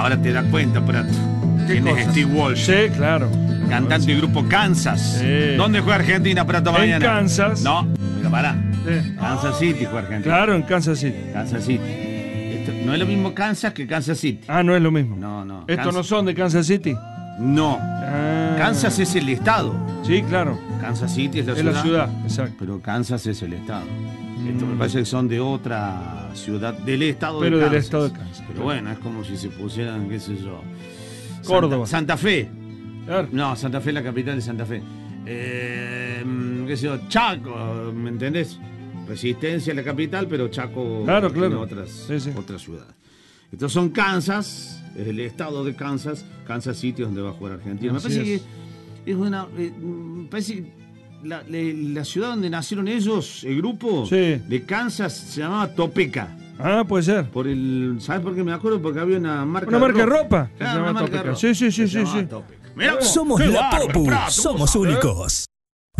Ahora te das cuenta, Prato. ¿Quién es Steve Walsh? Sí, claro. Cantante del grupo Kansas. Sí. ¿Dónde juega Argentina, Prato, mañana? En Kansas. No, pero pará. Sí. Kansas City juega Argentina. Claro, en Kansas City. Kansas City. Esto, no es lo mismo Kansas que Kansas City. Ah, no es lo mismo. No. ¿Estos no son de Kansas City? No. Ah. Kansas es el estado. Sí, claro. Kansas City es la Es ciudad. la ciudad, exacto. Pero Kansas es el estado. Esto me parece que son de otra ciudad, del estado Pero de Kansas. del estado de Kansas. Pero bueno, es como si se pusieran, qué sé yo. Córdoba. Santa Fe. Claro. No, Santa Fe es la capital de Santa Fe. Qué sé yo, Chaco, ¿me entendés? Resistencia es la capital, pero Chaco Claro, tiene claro. otras ciudades. Estos son Kansas, es el estado de Kansas, Kansas City, donde va a jugar Argentina. Me Así parece es. que es una. Me parece que la ciudad donde nacieron ellos, el grupo Sí. de Kansas, se llamaba Topeka. Ah, puede ser. ¿Sabes por qué me acuerdo? Porque había una marca ¿Una marca de ropa? Claro, Se llama una marca de Topeka. ropa. Sí. Se llamaba Topeka. Mirá vos, Somos qué la bárbaro, Popu, Prato, somos vos, únicos.